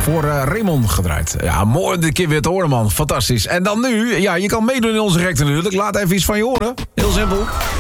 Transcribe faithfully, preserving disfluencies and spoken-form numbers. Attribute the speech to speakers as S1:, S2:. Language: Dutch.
S1: Voor uh, Raymond gedraaid. Ja, mooi dit keer weer te horen, man. Fantastisch. En dan nu, ja, je kan meedoen in onze rechter natuurlijk. Laat even iets van je horen. Heel simpel.